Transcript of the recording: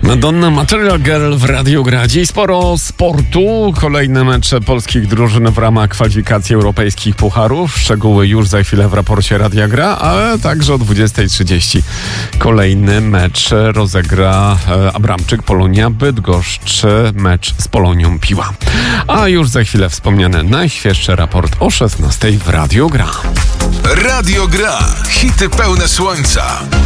Madonna Material Girl w Radiu Gra. Dziś sporo sportu. Kolejne mecze polskich drużyn w ramach kwalifikacji europejskich pucharów. Szczegóły już za chwilę w raporcie Radia Gra, ale także o 20:30 kolejny mecz rozegra Abramczyk, Polonia Bydgoszcz. Mecz z Polonią Piła. A już za chwilę wspomniany najświeższy raport o 16:00 w Radiu Gra. Radio Gra. Hity pełne słońca.